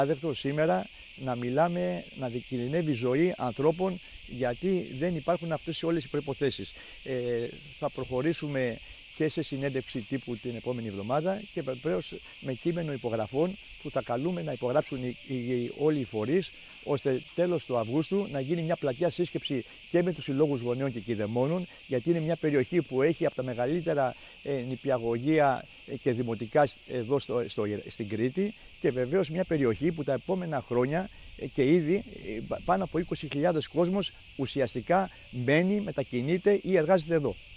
Άδεκτο σήμερα να μιλάμε, να κινδυνεύει η ζωή ανθρώπων, γιατί δεν υπάρχουν αυτές όλες οι προϋποθέσεις. Θα προχωρήσουμε και σε συνέντευξη τύπου την επόμενη εβδομάδα και βεβαίως με κείμενο υπογραφών που θα καλούμε να υπογράψουν όλοι οι φορείς, ώστε τέλος του Αυγούστου να γίνει μια πλατιά σύσκεψη και με τους συλλόγους γονέων και κηδεμόνων, γιατί είναι μια περιοχή που έχει από τα μεγαλύτερα νηπιαγωγεία και δημοτικά εδώ στην Κρήτη, και βεβαίως μια περιοχή που τα επόμενα χρόνια και ήδη πάνω από 20.000 κόσμος ουσιαστικά μένει, μετακινείται ή εργάζεται εδώ.